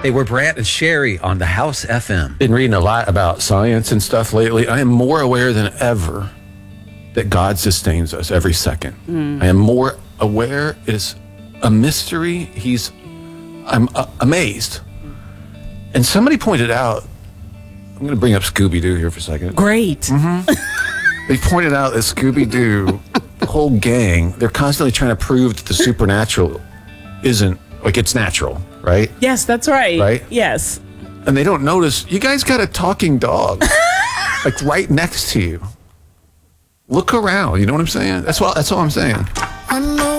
They were Brant and Sherry on the House FM. Been reading a lot about science and stuff lately. I am more aware than ever that God sustains us every second. I am more aware. It is a mystery. I'm amazed. And somebody pointed out, I'm going to bring up Scooby-Doo here for a second. Great. They pointed out that Scooby-Doo, the whole gang, they're constantly trying to prove that the supernatural isn't, like, it's natural, right? Yes, that's right. Right? Yes. And they don't notice, you guys got a talking dog, like right next to you. Look around, you know what I'm saying? That's all I'm saying. I know